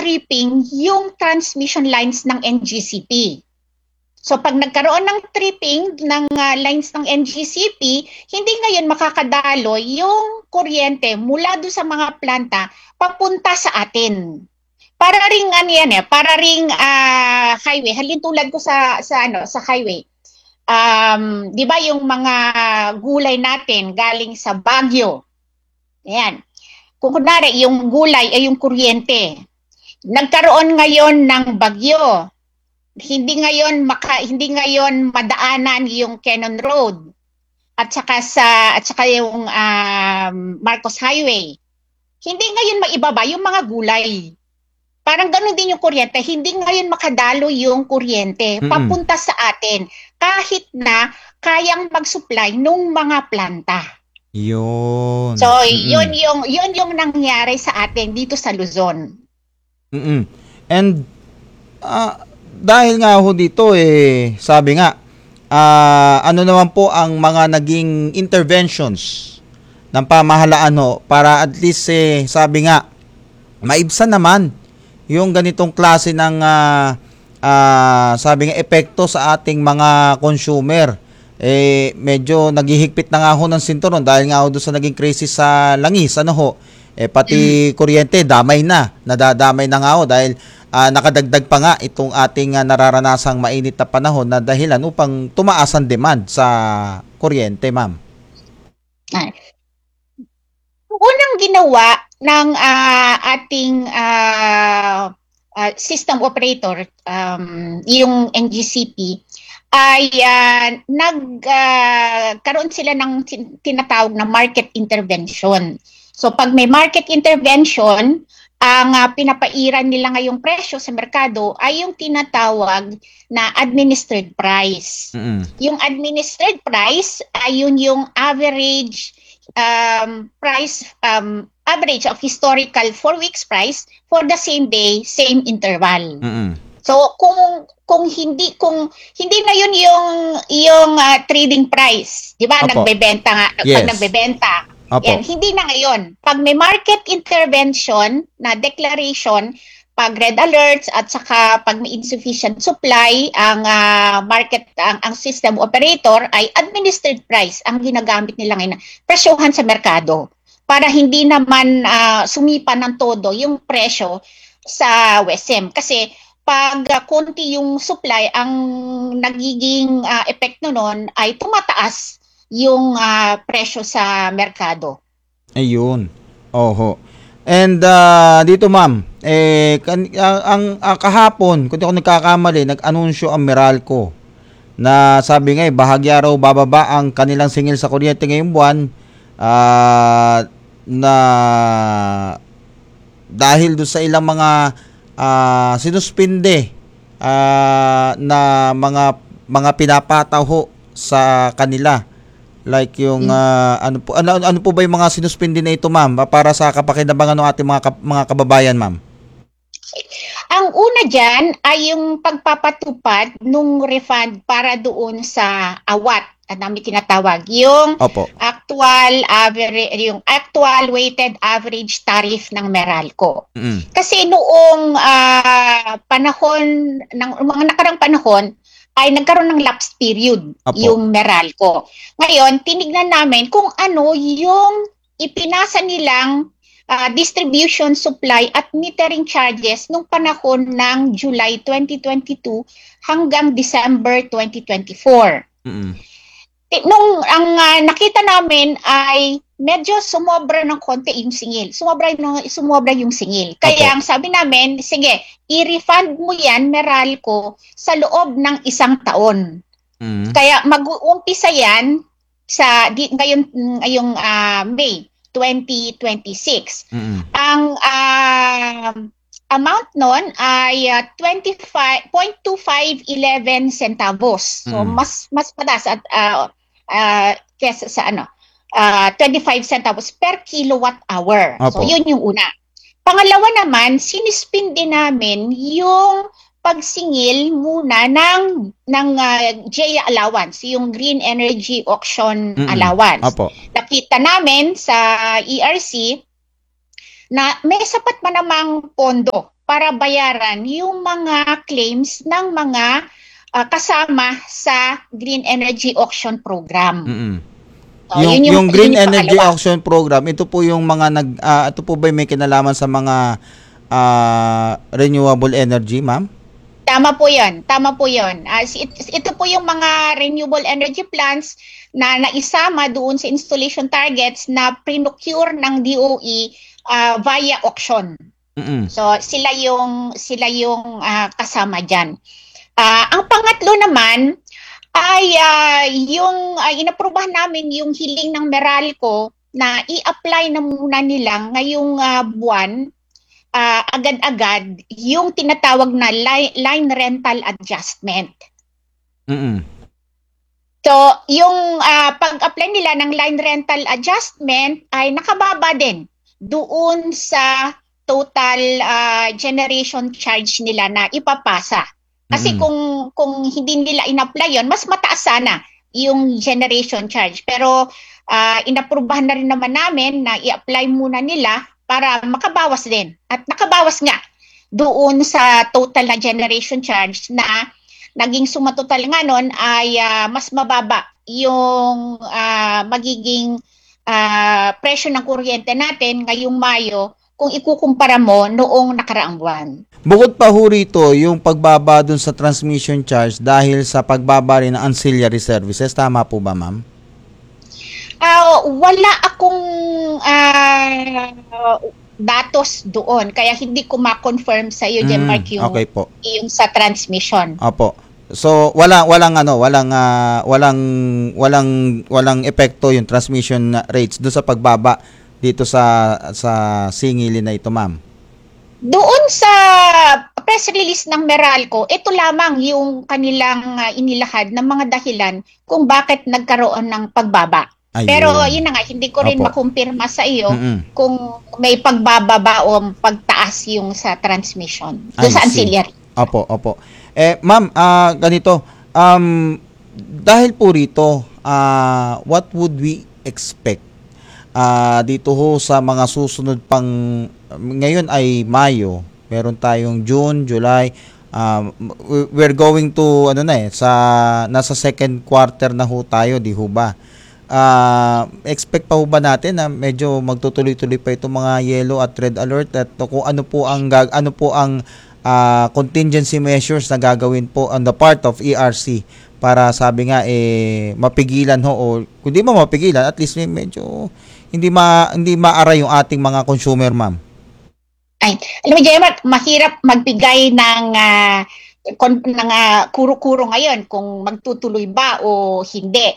tripping yung transmission lines ng NGCP. So pag nagkaroon ng tripping ng lines ng NGCP, hindi ngayon makakadaloy yung kuryente mula doon sa mga planta papunta sa atin. Para ring ano yan para ring highway. Halintulad ko sa highway. 'Di ba yung mga gulay natin galing sa Baguio. Ayan. Kung kunwari yung gulay ay yung kuryente. Nagkaroon ngayon ng bagyo. Hindi ngayon madaanan yung Cannon Road at saka yung Marcos Highway. Hindi ngayon maibaba yung mga gulay. Parang ganoon din yung kuryente, hindi ngayon makadalo yung kuryente papunta sa atin kahit na kayang mag-supply nung mga planta. Yun. So, yun yung nangyari sa atin dito sa Luzon. And dahil nga ho dito sabi nga ano naman po ang mga naging interventions ng pamahalaan ho para at least sabi nga maibsan naman yung ganitong klase ng sabi nga epekto sa ating mga consumer. Medyo naghihigpit na nga ho ng sinturon dahil nga ho doon sa naging crisis sa langis, pati kuryente nadadamay na nga ho dahil nakadagdag pa nga itong ating nararanasang mainit na panahon na dahilan upang tumaas ang demand sa kuryente, ma'am. Unang ginawa ng ating system operator, yung NGCP, ay nagkaroon sila ng tinatawag na market intervention. So pag may market intervention, ang pinapairan nila ngayong presyo sa merkado ay yung tinatawag na administered price. Yung administered price ay yung average price, average of historical 4 weeks price for the same day, same interval. So kung hindi na yun yung trading price, 'di ba? Nagbebenta nga pag nagbebenta. Yan, hindi na ngayon. Pag may market intervention na declaration, pag red alerts at saka pag may insufficient supply, ang system operator ay administered price ang ginagamit nila ngayon, presyohan sa merkado para hindi naman sumipa ng todo yung presyo sa WESM. Kasi pag konti yung supply, ang nagiging epekto nun ay tumataas yung presyo sa merkado. Ayun. Oho. And dito ma'am, kahapon, kung di ako nagkakamali, nag-anunsyo ang Meralco na sabi nga bahagya raw bababa ang kanilang singil sa kuryente ngayong buwan na dahil doon sa ilang mga sinuspinde na mga pinapataw ho sa kanila. Like yung ano po ba yung mga sinuspindi na ito, ma'am, para sa kapakinabangan ng ating mga kababayan, ma'am? Ang una diyan ay yung pagpapatupad nung refund para doon sa awat at namin tinatawag yung actual weighted average tariff ng Meralco. Kasi noong panahon ng mga nakarang panahon ay nagkaroon ng lapse period yung Meralco. Ngayon, tinignan namin kung ano yung ipinasa nilang distribution, supply at metering charges nung panahon ng July 2022 hanggang December 2024. Nung ang nakita namin ay medyo sumobra ng konti yung singil. Sumobra yung singil. Kaya ang sabi namin, sige, i-refund mo yan, Meralco, sa loob ng 1 taon. Kaya mag-uumpisa yan sa ngayong May 2026. Ang amount nun ay 25.2511 centavos. So mas mataas at kesa sa 25 centavos per kilowatt hour. So yun yung una. Pangalawa naman, sinispindi namin yung pagsingil muna ng GEA allowance, yung Green Energy Auction Allowance. Nakita namin sa ERC na may sapat pa namang pondo para bayaran yung mga claims ng mga kasama sa Green Energy Auction Program. Mm-mm. So, Yung Green yun yung Energy pangalawa. Auction Program, ito po yung mga ito po ba may kinalaman sa mga renewable energy, ma'am? Tama po 'yon. Tama po 'yon. Ito po yung mga renewable energy plants na naisama doon sa installation targets na procure ng DOE via auction. Mm. So sila yung kasama diyan. Ang pangatlo naman ay yung inaprubahan namin yung hiling ng Meralco na i-apply na muna nila ngayong buwan agad-agad yung tinatawag na line rental adjustment. Mm. So, yung pag-apply nila ng line rental adjustment ay nakababa din doon sa total generation charge nila na ipapasa. Kasi Mm. kung hindi nila in-apply yon, mas mataas sana yung generation charge. Pero inaprubahan na rin naman namin na i-apply muna nila para makabawas din. At nakabawas nga doon sa total na generation charge na naging sumatotal nga nun ay mas mababa yung magiging presyo ng kuryente natin ngayong Mayo kung ikukumpara mo noong nakaraang buwan. Bukod pa ho rito, yung pagbaba dun sa transmission charge dahil sa pagbaba rin ng ancillary services, tama po ba, ma'am? Wala akong datos doon kaya hindi ko ma-confirm sa iyo, Mark, Okay po. yung sa transmission. Opo. So walang epekto yung transmission rates do sa pagbaba dito sa singilin na ito, ma'am. Doon sa press release ng Meralco, ito lamang yung kanilang inilahad ng mga dahilan kung bakit nagkaroon ng pagbaba. Ayun. Pero yun na nga, hindi ko rin Opo. makumpirma sa iyo Mm-mm. kung may pagbababa o pagtaas yung sa transmission. Doon sa I see. ancillary. Opo. Ma'am, ganito. Dahil po rito, what would we expect dito ho sa mga susunod pang ngayon ay Mayo, meron tayong June, July, we're going to nasa second quarter na ho tayo, di ho ba? Expect pa ho ba natin na medyo magtutuloy-tuloy pa itong mga yellow at red alert at kung ano po ang contingency measures na gagawin po on the part of ERC para sabi nga mapigilan ho o kundi mo mapigilan at least medyo hindi maara yung ating mga consumer, ma'am. Ay, alam mo, Gemma, mahirap magbigay ng kuro-kuro ngayon kung magtutuloy ba o hindi.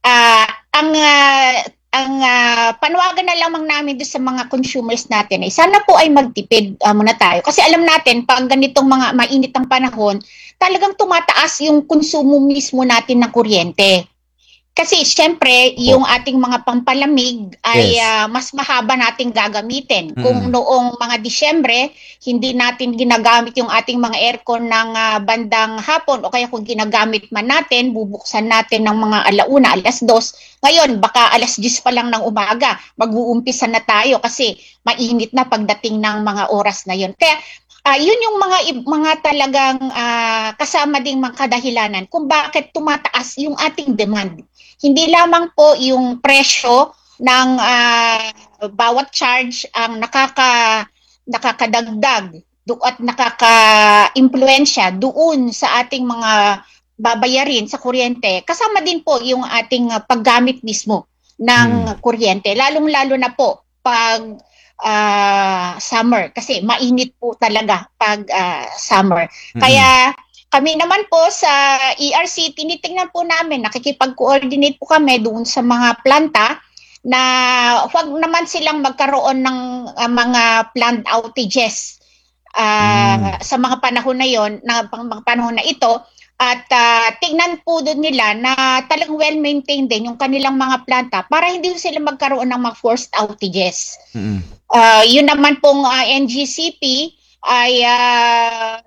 Ang panawagan na lamang namin doon sa mga consumers natin ay sana po ay magtipid muna tayo. Kasi alam natin, pag ganitong mga mainit ang panahon, talagang tumataas yung konsumo mismo natin ng kuryente. Kasi syempre, yung ating mga pampalamig ay mas mahaba nating gagamitin. Kung noong mga Disyembre, hindi natin ginagamit yung ating mga aircon ng bandang hapon o kaya kung ginagamit man natin, bubuksan natin ng mga alauna, 2:00. Ngayon, baka 10:00 pa lang ng umaga, mag-uumpisa na tayo kasi mainit na pagdating ng mga oras na yun. Kaya yun yung mga talagang kasama ding mga kadahilanan kung bakit tumataas yung ating demand. Hindi lamang po yung presyo ng bawat charge ang nakakadagdag at nakaka-impluensya doon sa ating mga babayarin sa kuryente. Kasama din po yung ating paggamit mismo ng kuryente. Lalong-lalo na po pag summer kasi mainit po talaga pag summer. Kaya kami naman po sa ERC, tinitingnan po namin, nakikipag-coordinate po kami doon sa mga planta na huwag naman silang magkaroon ng mga planned outages sa mga panahon na yon, mga panahon na ito. At tingnan po doon nila na talagang well-maintained din yung kanilang mga planta para hindi sila magkaroon ng mga forced outages. Yun naman pong NGCP ay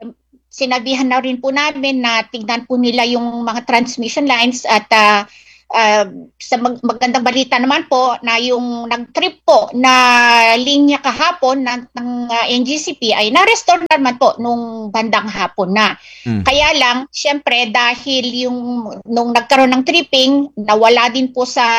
sinabihan na rin po namin na tignan po nila yung mga transmission lines at sa magandang balita naman po na yung nag-trip po na linya kahapon ng NGCP ay na-restore naman po nung bandang hapon na. Kaya lang, syempre dahil yung nung nagkaroon ng tripping, nawala din po sa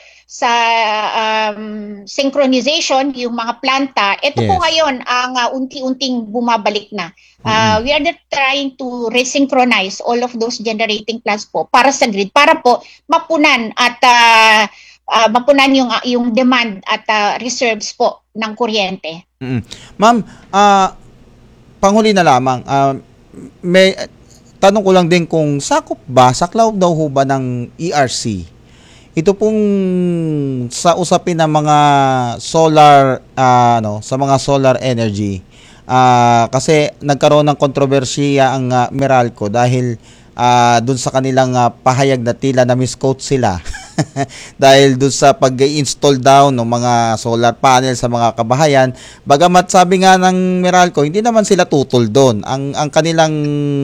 synchronization yung mga planta. Ito po ngayon ang unti-unting bumabalik na. We are trying to resynchronize all of those generating plants po para sa grid, para po mapunan at mapunan yung demand at reserves po ng kuryente. Ma'am, panghuli na lamang, may tanong ko lang din kung saklaw daw ho ba ng ERC ito pong sa usapin ng mga solar sa mga solar energy. Kasi nagkaroon ng kontrobersiya ang Meralco dahil dun sa kanilang pahayag na tila na misquote sila dahil dun sa pag-install daw ng mga solar panel sa mga kabahayan. Bagamat sabi nga ng Meralco, hindi naman sila tutol doon. Ang kanilang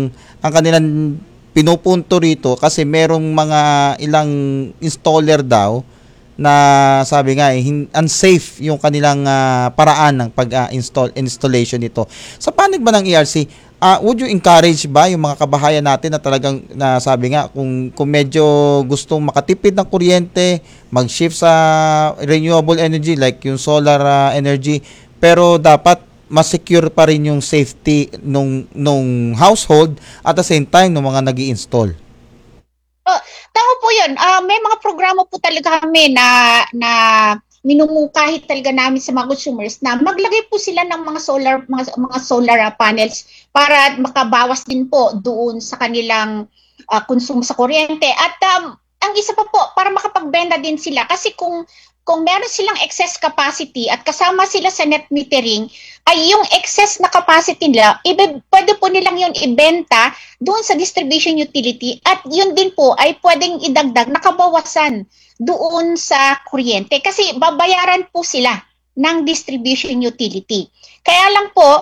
pinupunto rito kasi merong mga ilang installer daw na sabi nga unsafe yung kanilang paraan ng installation nito. Sa panig ba ng ERC, would you encourage ba yung mga kabahayan natin na talagang na sabi nga kung medyo gustong makatipid ng kuryente, mag-shift sa renewable energy like yung solar energy, pero dapat mas secure pa rin yung safety nung household at the same time ng mga nag-i-install? Tama po yun. May mga programa po talaga kami na minumungkahit talaga namin sa mga consumers na maglagay po sila ng mga solar panels para makabawas din po doon sa kanilang konsumo sa kuryente. At ang isa pa po, para makapagbenta din sila kasi kung meron silang excess capacity at kasama sila sa net metering, ay yung excess na capacity nila, pwede po nilang yun ibenta doon sa distribution utility at yun din po ay pwedeng idagdag nakabawasan doon sa kuryente kasi babayaran po sila ng distribution utility. Kaya lang po,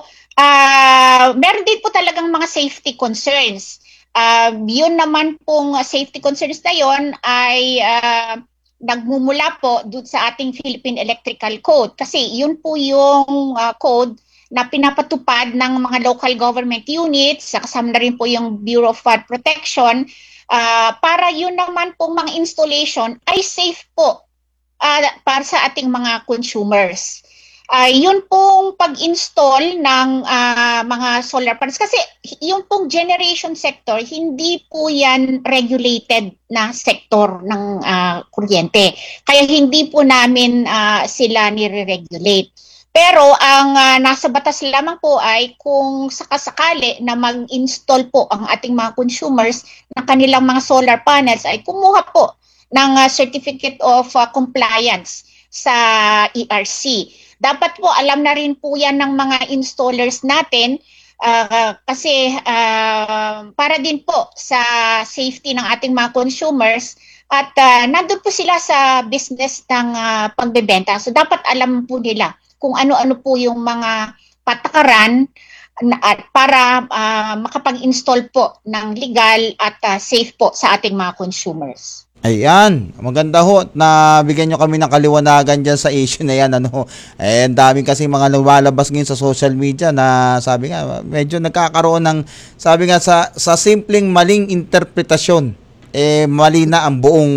meron din po talagang mga safety concerns. Yun naman pong safety concerns na yun ay nagmumula po doon sa ating Philippine Electrical Code kasi yun po yung code na pinapatupad ng mga local government units, kasama na rin po yung Bureau of Flood Protection, para yun naman pong mga installation ay safe po para sa ating mga consumers. Yun pong pag-install ng mga solar panels. Kasi yung pong generation sector, hindi po yan regulated na sektor ng kuryente. Kaya hindi po namin sila nire-regulate. Pero ang nasa batas lamang po ay kung sakasakali na mag-install po ang ating mga consumers ng kanilang mga solar panels ay kumuha po ng Certificate of Compliance sa ERC. Dapat po alam na rin po yan ng mga installers natin kasi para din po sa safety ng ating mga consumers at nandun po sila sa business ng pagbebenta. So dapat alam po nila kung ano-ano po yung mga patakaran para makapag-install po ng legal at safe po sa ating mga consumers. Ayan, maganda ho na bigyan nyo kami ng kaliwanagan dyan sa issue na yan. And daming kasi mga lumalabas ngayon sa social media na sabi nga, medyo nagkakaroon ng, sabi nga sa simpleng maling interpretasyon, mali na ang buong,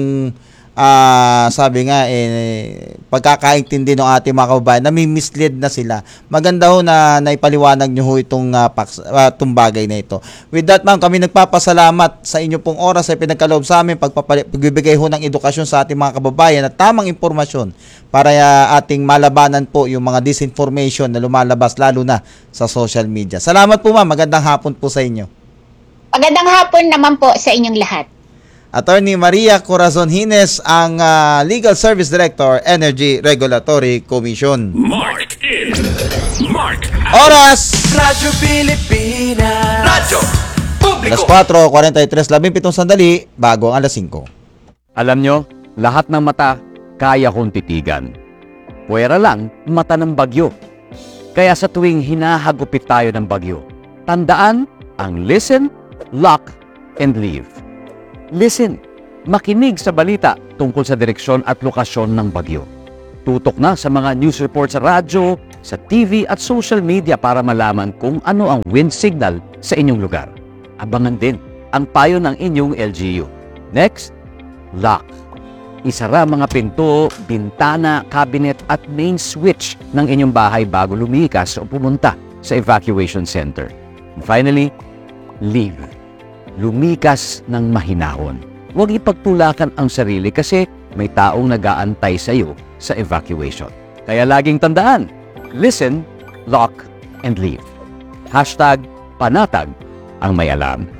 sabi nga, pagkakaintindi ng ating mga kababayan, nami-mislead na sila. Maganda ho na naipaliwanag nyo ho itong bagay na ito. With that, ma'am, kami nagpapasalamat sa inyo pong oras ay pinagkaloob sa amin pagbibigay ho ng edukasyon sa ating mga kababayan at tamang impormasyon para ating malabanan po yung mga disinformation na lumalabas lalo na sa social media. Salamat po, ma'am. Magandang hapon po sa inyo. Magandang hapon naman po sa inyong lahat. Attorney Maria Corazon Hines, ang Legal Service Director, Energy Regulatory Commission. Mark in. Mark out. Oras! Radyo Pilipinas. Radyo Publiko. Alas 4:43, 17 sandali, bago ang alas 5. Alam nyo, lahat ng mata, kaya kong titigan. Puwera lang, mata ng bagyo. Kaya sa tuwing hinahagupit tayo ng bagyo, tandaan ang listen, lock, and leave. Listen, makinig sa balita tungkol sa direksyon at lokasyon ng bagyo. Tutok na sa mga news report sa radyo, sa TV at social media para malaman kung ano ang wind signal sa inyong lugar. Abangan din ang payo ng inyong LGU. Next, lock. Isara mga pinto, bintana, cabinet at main switch ng inyong bahay bago lumikas o pumunta sa evacuation center. And finally, leave. Lumikas ng mahinahon. Huwag ipagtulakan ang sarili kasi may taong nag-aantay sa iyo sa evacuation. Kaya laging tandaan, listen, lock, and leave. Hashtag panatag ang may alam.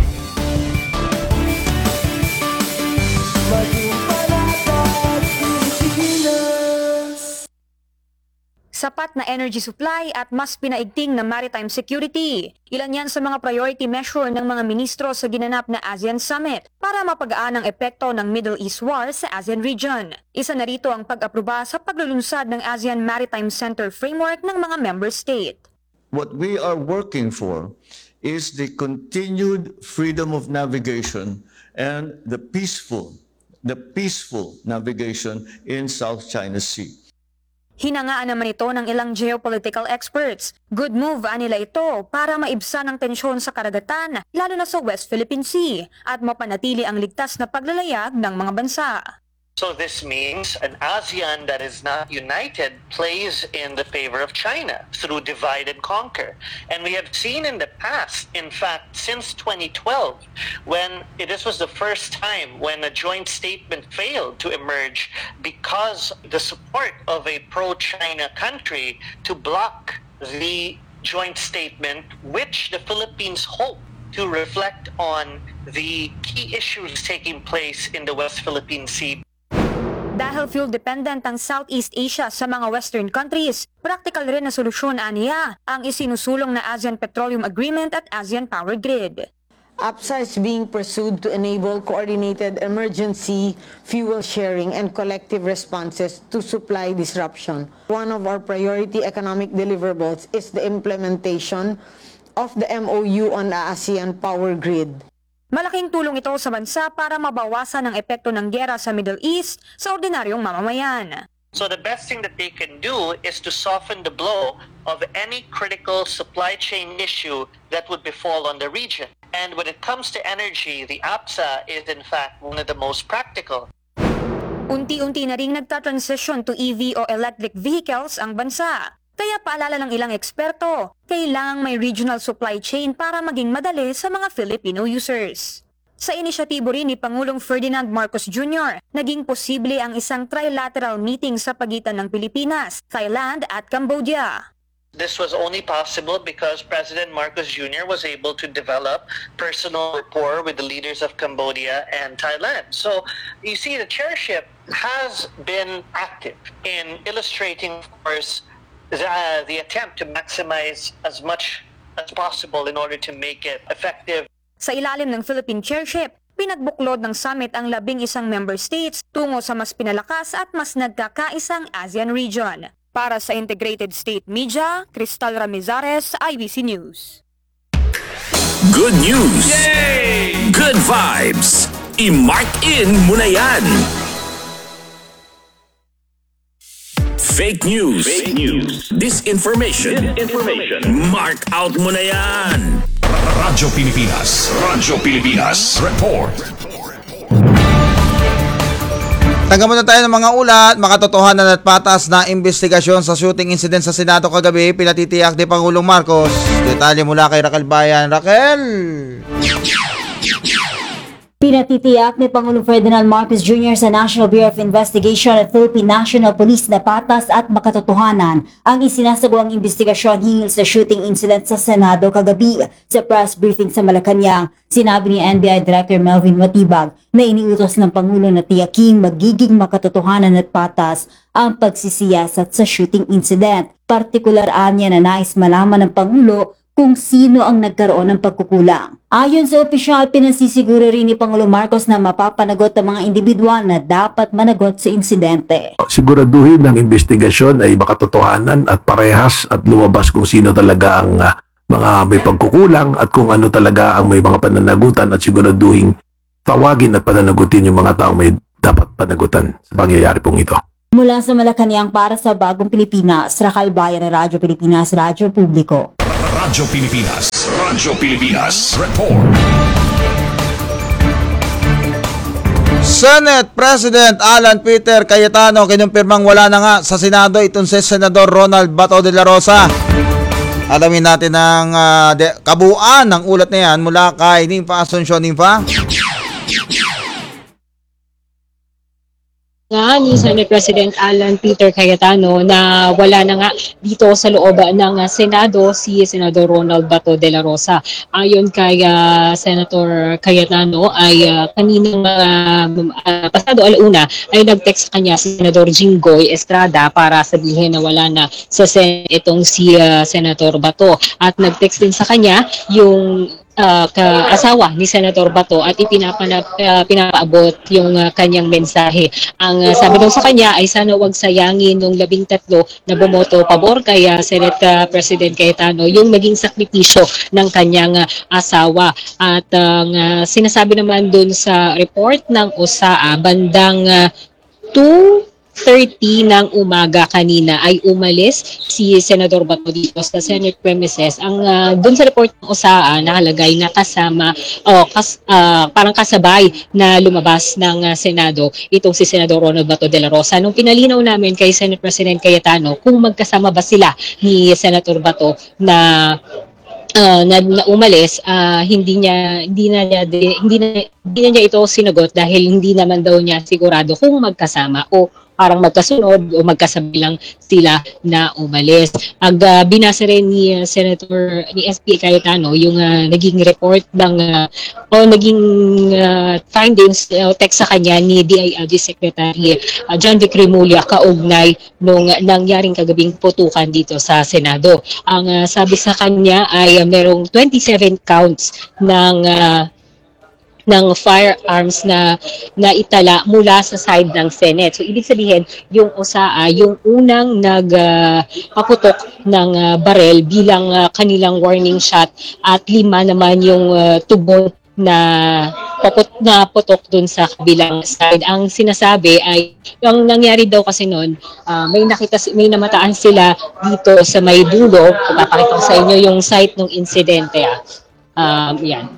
Sapat na energy supply at mas pinaigting na maritime security. Ilan yan sa mga priority measure ng mga ministro sa ginanap na ASEAN Summit para mapagaan ang epekto ng Middle East war sa ASEAN region. Isa na rito ang pag-aproba sa paglulunsad ng ASEAN Maritime Center Framework ng mga member state. What we are working for is the continued freedom of navigation and the peaceful navigation in South China Sea. Hinangaan naman ito ng ilang geopolitical experts. Good move nila ito para maibsan ang tensyon sa karagatan, lalo na sa West Philippine Sea, at mapanatili ang ligtas na paglalayag ng mga bansa. So this means an ASEAN that is not united plays in the favor of China through divide and conquer. And we have seen in the past, in fact, since 2012, when this was the first time when a joint statement failed to emerge because the support of a pro-China country to block the joint statement, which the Philippines hope to reflect on the key issues taking place in the West Philippine Sea. Dahil fuel-dependent ang Southeast Asia sa mga Western countries, practical rin na solusyon aniya ang isinusulong na ASEAN Petroleum Agreement at ASEAN Power Grid. APSA is being pursued to enable coordinated emergency fuel sharing and collective responses to supply disruption. One of our priority economic deliverables is the implementation of the MOU on the ASEAN Power Grid. Malaking tulong ito sa bansa para mabawasan ang epekto ng giyera sa Middle East sa ordinaryong mamamayan. So the best thing that they can do is to soften the blow of any critical supply chain issue that would befall on the region. And when it comes to energy, the APSA is in fact one of the most practical. Unti-unti na ring nagta-transition to EV o electric vehicles ang bansa. Kaya paalala ng ilang eksperto, kailangang may regional supply chain para maging madali sa mga Filipino users. Sa inisyatibo rin ni Pangulong Ferdinand Marcos Jr., naging posible ang isang trilateral meeting sa pagitan ng Pilipinas, Thailand at Cambodia. This was only possible because President Marcos Jr. was able to develop personal rapport with the leaders of Cambodia and Thailand. So you see, the chairship has been active in illustrating, of course, the attempt to maximize as much as possible in order to make it effective. Sa ilalim ng Philippine chairship, pinagbuklod ng summit ang 11 member states tungo sa mas pinalakas at mas nagkakaisang ASEAN region. Para sa Integrated State Media, Cristal Ramizares, IBC News. Good news! Yay! Good vibes! I-mark in mo na yan! Fake news. Fake news. Disinformation. Mark out mo na yan. Radyo Pilipinas. Radyo Pilipinas. Report. Tanggapan na tayo ng mga ulat, makatotohanan at patas na investigasyon sa shooting incident sa Senado kagabi, pinatitiyak ni Pangulong Marcos. Detalye mula kay Raquel Bayan. Raquel! Pinatitiyak ni Pangulong Ferdinand Marcos Jr. sa National Bureau of Investigation at Philippine National Police na patas at makatotohanan ang isinasagawang investigasyon hinggil sa shooting incident sa Senado kagabi. Sa press briefing sa Malacanang, sinabi ni NBI Director Melvin Matibag na iniutos ng Pangulo na tiyaking magiging makatotohanan at patas ang pagsisiyasat sa shooting incident. Partikular anya na nais malaman ng Pangulo kung sino ang nagkaroon ng pagkukulang. Ayon sa opisyal, pinasisiguro rin ni Pangulong Marcos na mapapanagot ang mga individual na dapat managot sa insidente. Siguraduhin ng investigasyon ay makatotohanan at parehas at lumabas kung sino talaga ang mga may pagkukulang at kung ano talaga ang may mga pananagutan at siguraduhin tawagin at pananagutin yung mga taong may dapat panagutan sa pangyayari pong ito. Mula sa Malacanang para sa Bagong Pilipinas, Rakal Bayan ng Radyo Pilipinas, Radyo Publiko. Radyo Pilipinas. Radyo Pilipinas. Report. Senate President Alan Peter Cayetano kinumpirmang wala na nga sa Senado itong si Senador Ronald Bato de la Rosa. Alamin natin ang kabuuan ng ulat na yan mula kay Nimfa Asuncion. Nimfa? Nga ni Senate President Alan Peter Cayetano na wala na nga dito sa loob ng Senado si Senador Ronald Bato de la Rosa. Ayon kay Senator Cayetano ay kaninang pasado alauna ay nag-text kanya si Senador Jinggoy Estrada para sabihin na wala na sa Senate itong si Senator Bato, at nag-text din sa kanya yung asawa ni Senator Bato at pinapaabot yung kanyang mensahe. Ang sabi daw sa kanya ay sana wag sayangin nung 13 na bumoto pabor kay Senate President Cayetano yung naging sakripisyo ng kanyang asawa. At sinasabi naman dun sa report ng OSAA, bandang 2:30 ng umaga kanina ay umalis si Senador Bato dito sa Senate premises. Ang doon sa report ng OSAA nakalagay na kasama parang kasabay na lumabas ng Senado itong si Senador Ronald Bato de la Rosa. Nung pinalinaw namin kay Senate President Cayetano kung magkasama ba sila ni Senator Bato na umalis, hindi na niya ito sinagot dahil hindi naman daw niya sigurado kung magkasama o parang magkasunod o magkasabi lang sila na umalis. Binasa rin ni SP Cayetano yung naging report ng naging findings text sa kanya ni DILG Secretary John Vic Remulla kaugnay nung nangyaring kagabing putukan dito sa Senado. Ang sabi sa kanya ay merong 27 counts ng firearms na itala mula sa side ng Senate. So, ibig sabihin, yung OSAA, yung unang nagpaputok ng barel bilang kanilang warning shot, at 5 naman yung tubo na putok dun sa kabilang side. Ang sinasabi ay, yung nangyari daw kasi noon, may namataan sila dito sa may dulo. Papakita ko sa inyo yung site ng insidente. Yan.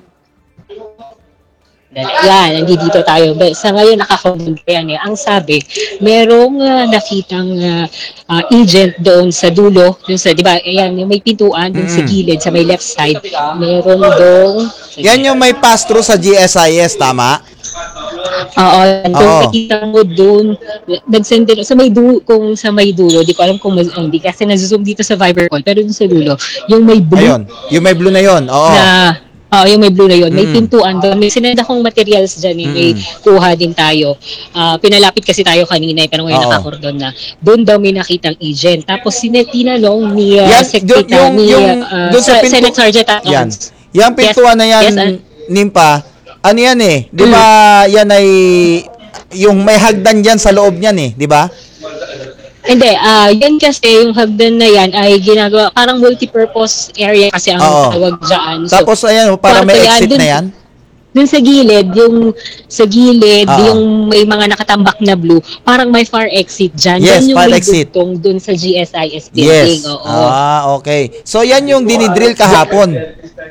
Yan, nandito tayo. Sa ngayon, nakakonfirm yan eh. Ang sabi, merong nakitang agent doon sa dulo, di ba, ayan, may pintuan doon sa gilid, sa may left side. Meron doon... Yan yung may pass-through sa GSIS, tama? Oo, nakikita mo doon, nag-send din, kung sa may dulo, di ko alam kung hindi, kasi nag-zoom dito sa Viber call, pero doon sa dulo, yung may blue. Ayun, yung may blue na yun, oo. Yung may blue na yun. May pintuan doon. May sinend akong materials dyan. May kuha din tayo. Pinalapit kasi tayo kanina pero ngayon nakakordon na. Doon daw may nakitang agent. Tapos tinanong ni Senate Sergeant at Arms. Yung pintuan na yan, Nimpa, ano yan eh? Di ba yan ay yung may hagdan dyan sa loob niyan eh? Di ba? Hindi, yan kasi yung hagdan na yan ay ginagawa, parang multi-purpose area kasi ang tawag dyan. So, tapos ayan, para may exit na yan? Dun sa gilid, yung may mga nakatambak na blue, parang may fire exit dyan. Yes, yan yung fire may exit. dun sa GSIS building. Yes. Oo. Okay. So yan yung dinidrill kahapon.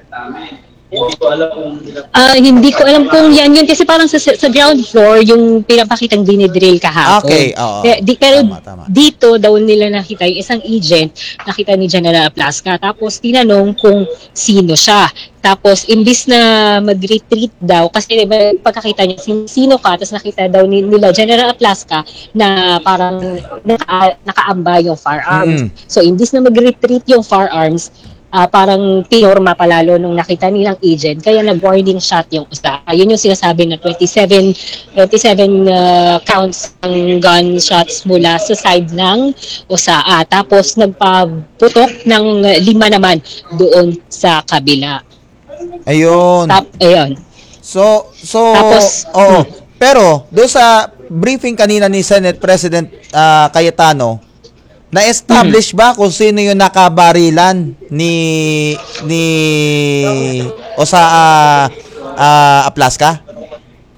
Hindi ko alam kung yan yun kasi parang sa ground floor yung pinapakitang dinidrill kahapon. Okay, oo. Pero tama. dito daw nila nakita yung isang agent, nakita ni General Aplasca, tapos tinanong kung sino siya. Tapos imbis na mag-retreat daw, kasi pagkakita niya sino ka, tapos nakita daw nila General Aplasca na parang nakaamba yung firearms. So imbis na mag-retreat yung firearms, parang tinorma palalo nung nakita nilang agent, kaya nag-warning shot yung isa. Yun yung sinasabi na 27 counts ng gunshots mula sa side ng OSAA. Tapos nagpaputok ng 5 naman doon sa kabila. Ayun. Ayun. So tapos, pero doon sa briefing kanina ni Senate President Cayetano, na-establish ba kung sino yung nakabarilan ni OSAA Aplasca?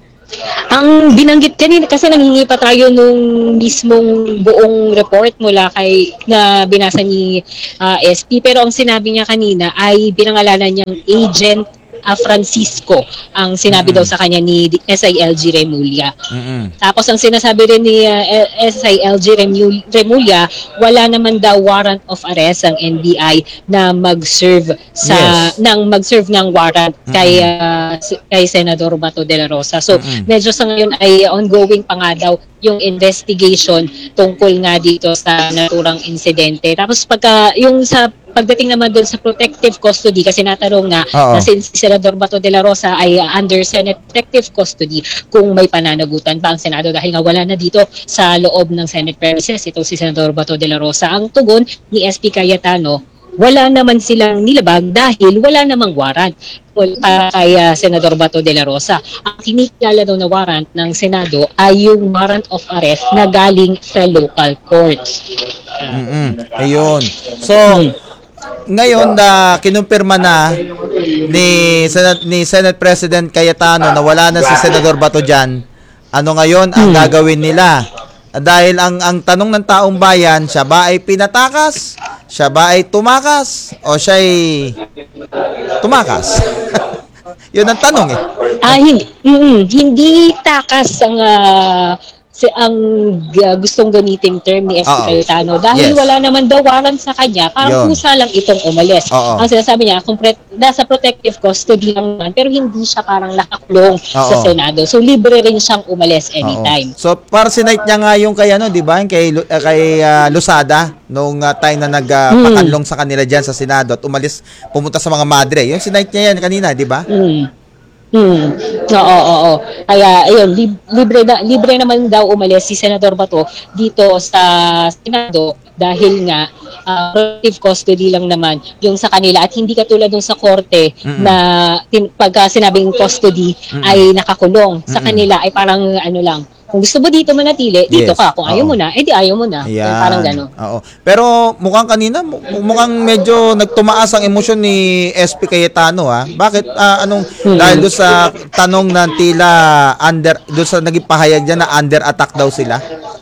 Ang binanggit kanina, kasi nangingi pa tayo nung mismong buong report mula kay na binasa ni SP, pero ang sinabi niya kanina ay pinangalanan niyang Agent Francisco ang sinabi daw sa kanya ni SILG Remulla. Tapos ang sinasabi rin ni SILG Remulla, wala naman daw warrant of arrest ang NBI na mag-serve ng warrant kay Senador Bato de la Rosa. So medyo sa ngayon ay ongoing pa nga daw yung investigation tungkol nga dito sa naturang insidente. Tapos pagdating naman doon sa protective custody, kasi natanong nga na si Senador Bato de la Rosa ay under Senate protective custody kung may pananagutan pa ang Senado dahil nga wala na dito sa loob ng Senate premises ito si Senador Bato de la Rosa. Ang tugon ni SP Cayetano, wala naman silang nilabag dahil wala namang warrant para kay Senador Bato de la Rosa. Ang kinikilala daw na warrant ng Senado ay yung warrant of arrest na galing sa local courts. Ayun. So, ngayon na kinumpirma na ni Senate President Cayetano na wala na si Senador Bato dyan, ano ngayon ang gagawin nila? Dahil ang tanong ng taong bayan, siya ba ay pinatakas? Siya ba ay tumakas? O siya ay tumakas? Yun ang tanong eh. Hindi takas ang gustong gamiting term ni SP Cayetano dahil wala naman daw warrant sa kanya, parang kusa lang itong umalis. Ang sinasabi niya, kung nasa protective custody lang naman, pero hindi siya parang nakakulong sa Senado. So libre rin siyang umalis anytime. So para sinight niya nga yung kay di ba? Kay Lusada nung time na nagpakanlong sa kanila diyan sa Senado at umalis pumunta sa mga madre. Yung sinight niya yan kanina, di ba? Oo. Kaya ayun, libre naman daw umalis si Senador Bato dito sa Senado dahil nga protective custody lang naman yung sa kanila at hindi katulad dun sa korte na pagka sinabing custody ay nakakulong. Sa kanila ay parang ano lang, kung gusto mo dito manatili, dito ka. Kung ayaw mo na, edi ayaw mo na. Parang gano'n. Pero mukhang kanina, mukhang medyo nagtumaas ang emosyon ni SP Cayetano. Bakit? Dahil doon sa tanong na tila doon sa naging pahayag dyan na under attack daw sila?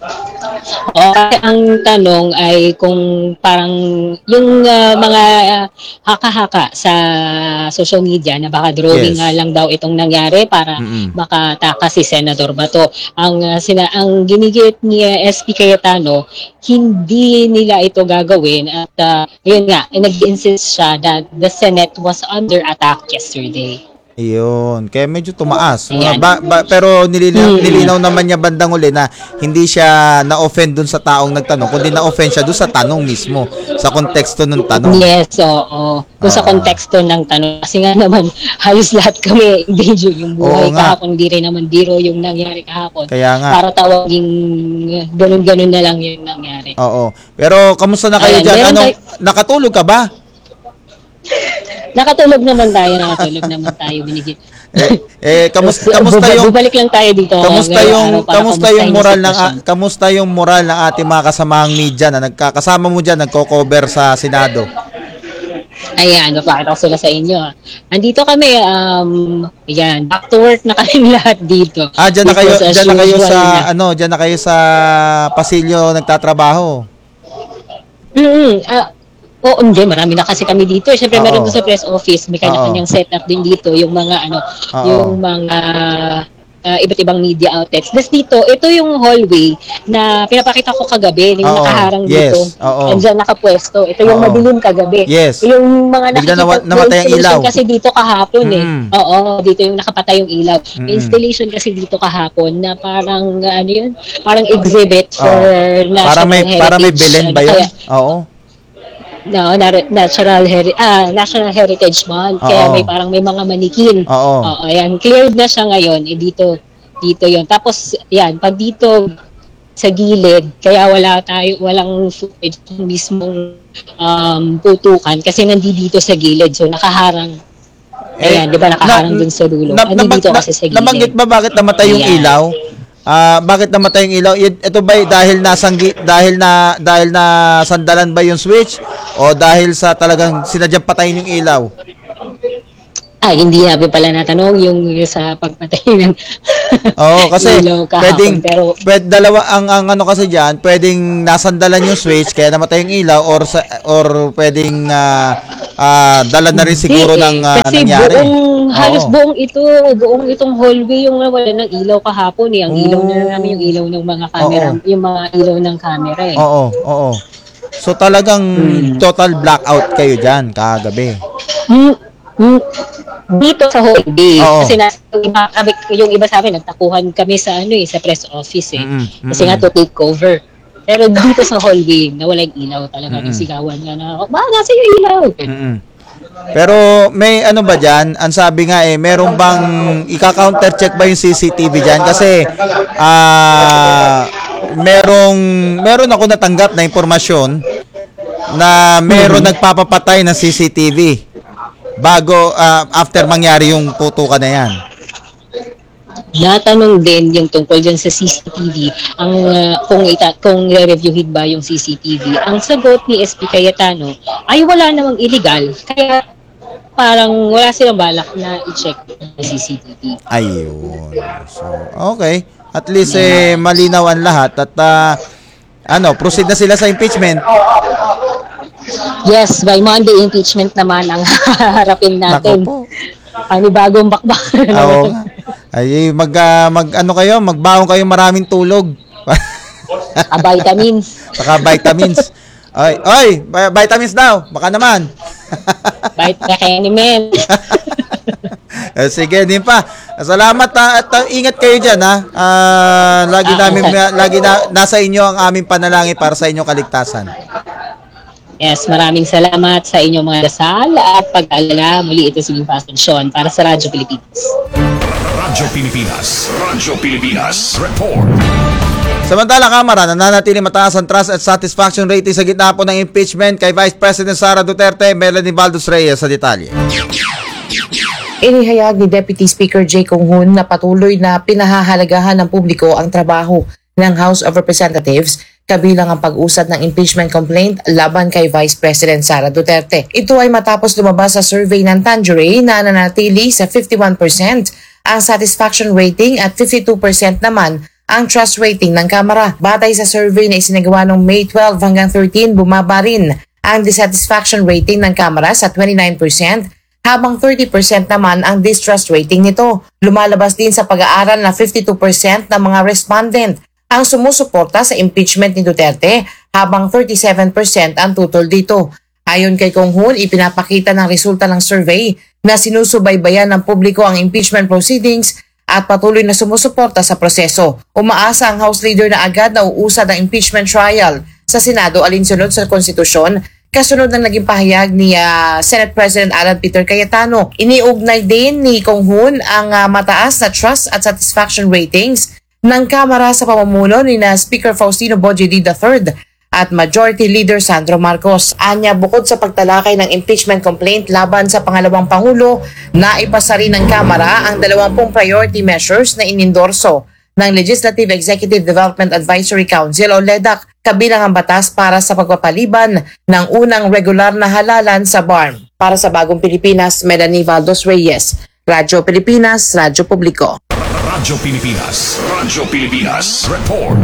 Ang tanong ay kung parang yung mga haka-haka sa social media na baka drawing lang daw itong nangyari para makatakas si Senador Bato. Ang ginigit ni SP Cayetano, hindi nila ito gagawin at yun nga, nag-insist siya that the Senate was under attack yesterday. Iyon. Kaya medyo tumaas. Pero nilinaw naman niya bandang uli na hindi siya na-offend dun sa taong nagtanong, kundi na-offend siya dun sa tanong mismo, sa konteksto ng tanong. Yes, oo. Dun sa konteksto ng tanong. Kasi nga naman, halos lahat kami endanger yung buhay kahapon. Hindi rin naman biro yung nangyari kahapon. Kaya nga. Para tawaging ganun-ganun na lang yung nangyari. Oo. Pero kamusta na kayo dyan? Nakatulog ka ba? Nakatulog naman tayo, binigit. Kamusta yung balik lang tayo dito. Kamusta yung moral ng ating mga kasamahang media na nagkakasama mo diyan, nagko-cover sa Senado? Ayan, napakita ko sila sa inyo. Andito kami, back to work na kami lahat dito. Diyan na kayo sa pasilyo nagtatrabaho. Hindi. Marami na kasi kami dito. Siyempre, meron doon sa press office. May kanya-kanyang setup din dito. Yung mga, iba't ibang media outlets. Tapos dito, ito yung hallway na pinapakita ko kagabi. Yung nakaharang dito. Andiyan nakapwesto. Ito yung madilim kagabi. Yung mga namatay ang ilaw. Kasi dito kahapon dito yung nakapatay yung ilaw. Installation kasi dito kahapon na parang, parang exhibit for national heritage. Para may Belen ba yun? National Heritage Month. Kaya may mga manikin. Ayan, cleared na siya ngayon. Dito 'yon. Tapos yan, pag dito sa gilid, kaya walang footage mismong putukan kasi nandito sa gilid. So nakaharang. Ayan, 'di ba nakaharang dun sa dulo. Nandito kasi sa gilid. Nabanggit ba bakit namatay yung ilaw? Bakit namatay yung ilaw? Ito ba dahil na sandalan ba yung switch o dahil sa talagang sinadyang patayin yung ilaw? Hindi namin pala natanong yung sa pagpatay ng Oo, kasi ilaw kahapon, pwedeng dalawa ang ano kasi diyan, pwedeng nasandalan yung switch kaya namatay yung ilaw or pwedeng dala na rin siguro ng kasi nangyari. halos buong itong hallway yung wala ng ilaw kahapon eh. Ang ilaw na lang namin yung ilaw ng mga camera, yung mga ilaw ng camera eh. Oo. So talagang total blackout kayo diyan kagabi. Dito sa hallway. Oo. Kasi yung iba sa amin, nagtakuhan kami sa sa press office eh. Kasi nga to take cover. Pero dito sa hallway, nawala yung ilaw talaga. Sigawan nga na, nasa yung ilaw. Pero may ano ba dyan? Ang sabi nga meron bang ika-counter check ba yung CCTV dyan? Kasi meron ako natanggap na impormasyon na meron nagpapapatay ng CCTV bago after mangyari yung putukan na yan. Natanong din yung tungkol dyan sa CCTV, kung re-reviewin ba yung CCTV. Ang sagot ni SP Cayetano ay wala namang illegal, kaya parang wala silang balak na i-check yung CCTV. Ayun. So, okay. At least malinaw ang lahat at proceed na sila sa impeachment. Yes, by Monday impeachment naman ang harapin natin. Nako po. Bagong bakbakan. Oo. Ay magbaon kayo maraming tulog. Vitamins. Saka vitamins. Oy, vitamins daw. Baka naman. Vitamin. Sige din pa. Salamat at ingat kayo diyan ha. Lagi nasa inyo ang aming panalangin para sa inyong kaligtasan. Yes, maraming salamat sa inyong mga dasal at pag-alala. Muli ito si Pastor Sean para sa Radyo Pilipinas. Radyo Pilipinas Report. Samantala, Kamara, nananatili mataas ang trust at satisfaction rating sa gitna po ng impeachment kay Vice President Sara Duterte. Melanie Valdez Reyes sa detalye. Inihayag ni Deputy Speaker Jay Conghun na patuloy na pinahahalagahan ng publiko ang trabaho ng House of Representatives kabilang ang pag-usad ng impeachment complaint laban kay Vice President Sara Duterte. Ito ay matapos lumabas sa survey ng Tangeray na nanatili sa 51% ang satisfaction rating at 52% naman ang trust rating ng Kamara. Batay sa survey na isinagawa noong May 12 hanggang 13, bumaba rin ang dissatisfaction rating ng Kamara sa 29%, habang 30% naman ang distrust rating nito. Lumalabas din sa pag-aaral na 52% ng mga respondent ang sumusuporta sa impeachment ni Duterte, habang 37% ang tutol dito. Ayon kay Conghun, ipinapakita ng resulta ng survey na sinusubaybayan ng publiko ang impeachment proceedings at patuloy na sumusuporta sa proseso. Umaasa ang House Leader na agad na uusad ang impeachment trial sa Senado alinsunod sa konstitusyon, kasunod ng naging pahayag ni Senate President Alan Peter Cayetano. Iniugnay din ni Conghun ang mataas na trust at satisfaction ratings ng Kamara sa pamumuno ni Speaker Faustino Bojidy III at Majority Leader Sandro Marcos. Anya, bukod sa pagtalakay ng impeachment complaint laban sa pangalawang Pangulo, naipasa rin ng Kamara ang 20 priority measures na inendorso ng Legislative Executive Development Advisory Council o LEDAC, kabilang ang batas para sa pagpapaliban ng unang regular na halalan sa BARM. Para sa Bagong Pilipinas, Melanie Valdez Reyes, Radyo Pilipinas, Radyo Publiko. Radyo Pilipinas Report.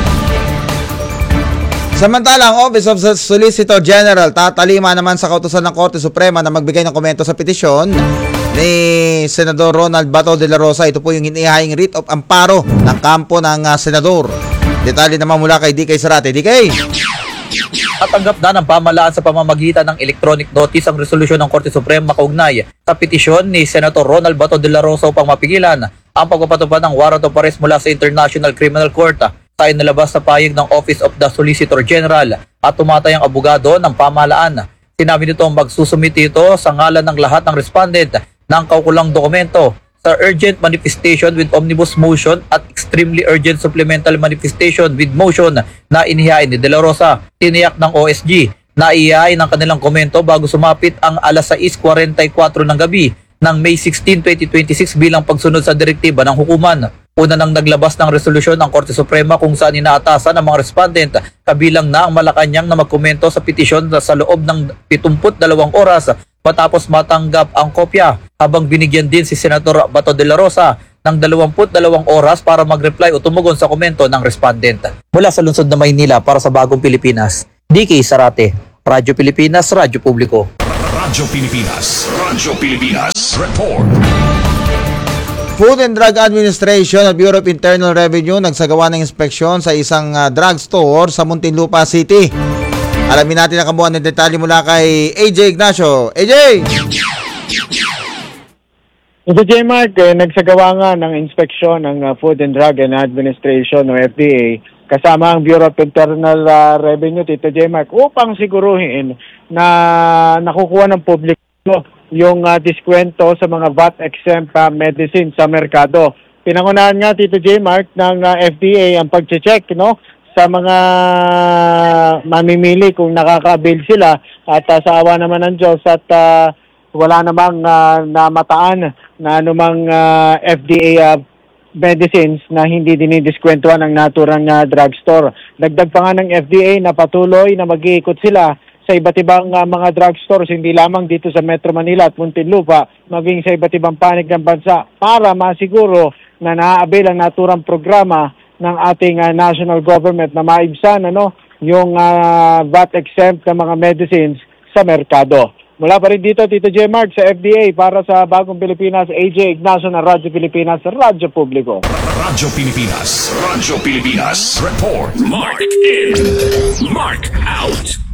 Samantala, ang Office of Solicitor General tatalima naman sa kautusan ng Korte Suprema na magbigay ng komento sa petisyon ni Senador Ronald Bato de la Rosa. Ito po yung inihahing writ of amparo ng kampo ng senador. Detalye naman mula kay DK Sarate. DK! Tatanggap na ng pamahalaan sa pamamagitan ng electronic notice ang resolusyon ng Korte Suprema kaugnay sa petisyon ni Senator Ronald Bato de la Rosa upang mapigilan ang pagpapatupad ng warrant of arrest mula sa International Criminal Court sa inilabas sa pahayag ng Office of the Solicitor General at tumatay ang abogado ng pamahalaan. Sinabi nito magsusumite ito sa ngalan ng lahat ng respondent ng kaukulang dokumento sa urgent manifestation with omnibus motion at extremely urgent supplemental manifestation with motion na inihain ni De La Rosa. Tiniyak ng OSG na ihain ng kanilang komento bago sumapit ang alas 6:44 ng gabi ng May 16, 2026 bilang pagsunod sa direktiba ng hukuman. Una nang naglabas ng resolusyon ang Korte Suprema kung saan inaatasan ng mga respondent kabilang na ang Malacanang na magkomento sa petisyon sa loob ng 72 oras matapos matanggap ang kopya, habang binigyan din si Senator Bato de la Rosa ng 22 oras para mag-reply o tumugon sa komento ng respondent. Mula sa lungsod na Maynila para sa Bagong Pilipinas, DK Sarate, Radyo Pilipinas, Radyo Publiko. Radyo Pilipinas. Radyo Pilipinas. Report. Food and Drug Administration at Bureau of Internal Revenue nagsagawa ng inspeksyon sa isang drugstore sa Muntinlupa City. Alamin natin ang kabuuan ng detalye mula kay AJ Ignacio. AJ! Ito, J-Mark, nagsagawa nga ng inspeksyon ng Food and Drug Administration o FDA kasama ang Bureau of Internal Revenue, Tito J-Mark, upang siguruhin na nakukuha ng publiko yung diskwento sa mga VAT-exempt medicine sa merkado. Pinangunahan nga, Tito J-Mark, ng FDA ang pag-check sa mga mamimili kung nakaka-avail sila at sa awa naman ng Diyos at wala namang namataan na anumang FDA medicines na hindi dinidискwentuhan ng naturang drugstore. Dagdag pa nga ng FDA na patuloy na mag-iikot sila sa iba't ibang mga drugstores, hindi lamang dito sa Metro Manila at Muntinlupa, maging sa iba't ibang panig ng bansa para masiguro na naa-avail ang naturang programa ng ating national government na maibsan yung VAT-exempt na mga medicines sa merkado. Mula pa rin dito, Tito J. Mark, sa FDA para sa Bagong Pilipinas, AJ Ignacio ng Radyo Pilipinas, Radyo Publiko. Radyo Pilipinas. Radyo Pilipinas. Report. Mark in. Mark out.